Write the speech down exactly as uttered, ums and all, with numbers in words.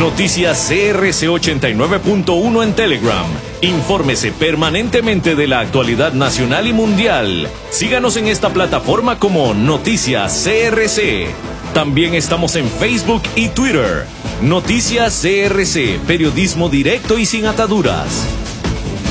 Noticias C R C ochenta y nueve punto uno en Telegram. Infórmese permanentemente de la actualidad nacional y mundial. Síganos en esta plataforma como Noticias C R C. También estamos en Facebook y Twitter. Noticias C R C, periodismo directo y sin ataduras.